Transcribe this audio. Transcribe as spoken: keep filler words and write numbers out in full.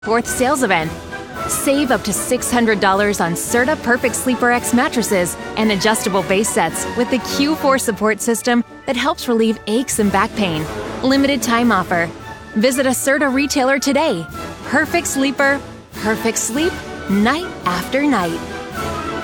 fourth sales event. Save up to six hundred dollars on Serta Perfect Sleeper X mattresses and adjustable base sets with the Q four support system that helps relieve aches and back pain. Limited time offer. Visit a Serta retailer today. Perfect sleeper, perfect sleep, night after night.